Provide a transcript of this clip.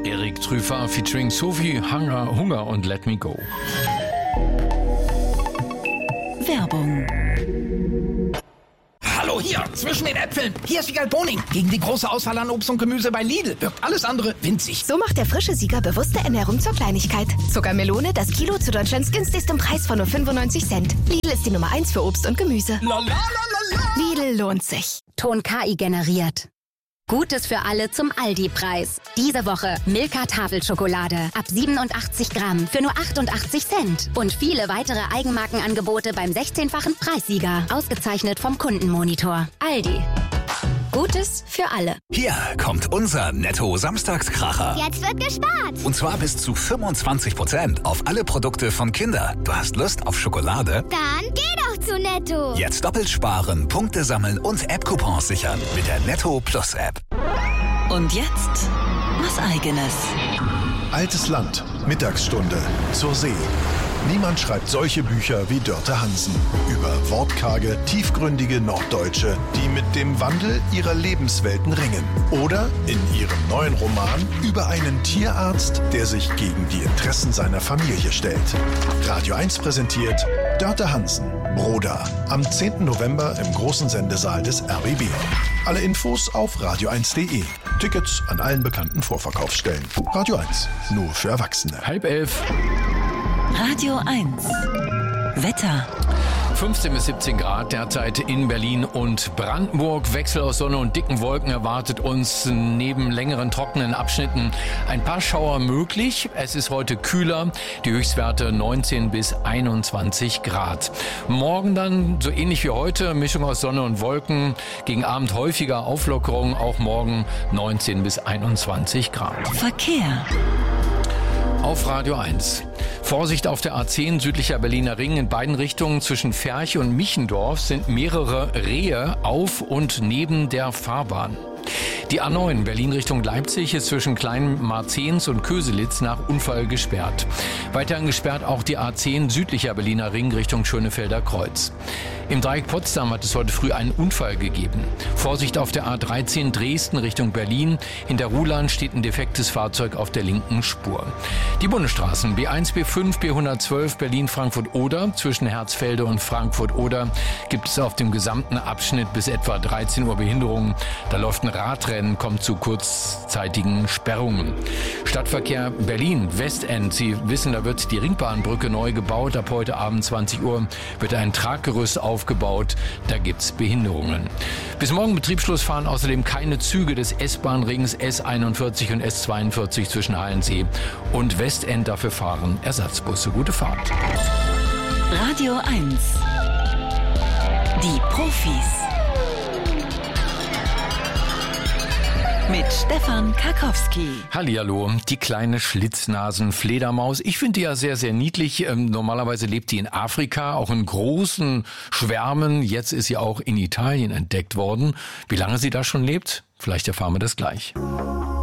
Erik Trüfer featuring Sophie, Hunger und Let Me Go. Werbung. Hallo, hier, zwischen den Äpfeln. Hier ist Wiegald Boning. Gegen die große Auswahl an Obst und Gemüse bei Lidl wirkt alles andere winzig. So macht der frische Sieger bewusste Ernährung zur Kleinigkeit. Zuckermelone, das Kilo zu Deutschlands günstigstem Preis von nur 95 Cent. Lidl ist die Nummer 1 für Obst und Gemüse. Lidl lohnt sich. Ton KI generiert. Gutes für alle zum Aldi-Preis. Diese Woche Milka Tafelschokolade ab 87 Gramm für nur 88 Cent. Und viele weitere Eigenmarkenangebote beim 16-fachen Preissieger. Ausgezeichnet vom Kundenmonitor. Aldi. Gutes für alle. Hier kommt unser Netto-Samstagskracher. Jetzt wird gespart. Und zwar bis zu 25% auf alle Produkte von Kinder. Du hast Lust auf Schokolade? Dann geh doch zu Netto. Jetzt doppelt sparen, Punkte sammeln und App-Coupons sichern mit der Netto Plus App. Und jetzt was Eigenes. Altes Land, Mittagsstunde, zur See. Niemand schreibt solche Bücher wie Dörte Hansen. Über wortkarge, tiefgründige Norddeutsche, die mit dem Wandel ihrer Lebenswelten ringen. Oder in ihrem neuen Roman über einen Tierarzt, der sich gegen die Interessen seiner Familie stellt. Radio 1 präsentiert Dörte Hansen, Broda. Am 10. November im großen Sendesaal des RBB. Alle Infos auf radio1.de. Tickets an allen bekannten Vorverkaufsstellen. Radio 1, nur für Erwachsene. 10:30. Radio 1. Wetter. 15 bis 17 Grad derzeit in Berlin und Brandenburg. Wechsel aus Sonne und dicken Wolken erwartet uns neben längeren trockenen Abschnitten ein paar Schauer möglich. Es ist heute kühler, die Höchstwerte 19 bis 21 Grad. Morgen dann so ähnlich wie heute, Mischung aus Sonne und Wolken. Gegen Abend häufiger Auflockerung, auch morgen 19 bis 21 Grad. Verkehr. Auf Radio 1. Vorsicht auf der A10 südlicher Berliner Ring in beiden Richtungen zwischen Ferch und Michendorf sind mehrere Rehe auf und neben der Fahrbahn. Die A9 Berlin Richtung Leipzig ist zwischen Klein-Marzahns und Köselitz nach Unfall gesperrt. Weiterhin gesperrt auch die A10 südlicher Berliner Ring Richtung Schönefelder Kreuz. Im Dreieck Potsdam hat es heute früh einen Unfall gegeben. Vorsicht auf der A13 Dresden Richtung Berlin. Hinter Ruhland steht ein defektes Fahrzeug auf der linken Spur. Die Bundesstraßen B1, B5, B112 Berlin-Frankfurt-Oder. Zwischen Herzfelde und Frankfurt-Oder gibt es auf dem gesamten Abschnitt bis etwa 13 Uhr Behinderungen. Da läuft ein Radrennen, kommt zu kurzzeitigen Sperrungen. Stadtverkehr Berlin, Westend. Sie wissen, da wird die Ringbahnbrücke neu gebaut. Ab heute Abend 20 Uhr wird ein Traggerüst aufgebaut. Da gibt's Behinderungen. Bis morgen Betriebsschluss fahren außerdem keine Züge des S-Bahn-Rings S41 und S42 zwischen Halensee und Westend. Dafür fahren Ersatzbusse. Gute Fahrt. Radio 1. Die Profis. Mit Stefan Karkowski. Hallihallo, die kleine Schlitznasen-Fledermaus. Ich finde die ja sehr, sehr niedlich. Normalerweise lebt die in Afrika, auch in großen Schwärmen. Jetzt ist sie auch in Italien entdeckt worden. Wie lange sie da schon lebt? Vielleicht erfahren wir das gleich.